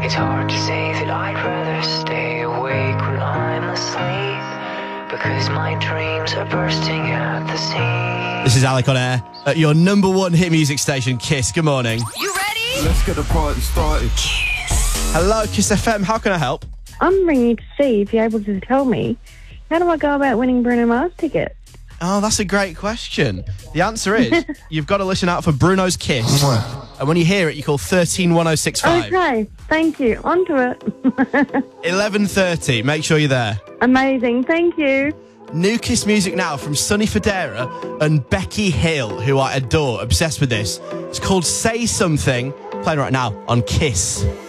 It's hard to say that I'd rather stay awake when I'm asleep, because my dreams are bursting at the seams. This is Alec on air at your number one hit music station, Kiss. Good morning. You ready? Let's get the party started. Hello, Kiss FM. How can I help? I'm ringing to see if you're able to tell me, how do I go about winning Bruno Mars tickets? Oh, that's a great question. The answer is you've got to listen out for Bruno's Kiss. And when you hear it, you call 131065. Okay, thank you. On to it. 11:30. Make sure you're there. Amazing, thank you. New Kiss music now from Sonny Fodera and Becky Hill, who I adore, obsessed with this. It's called Say Something, playing right now on Kiss.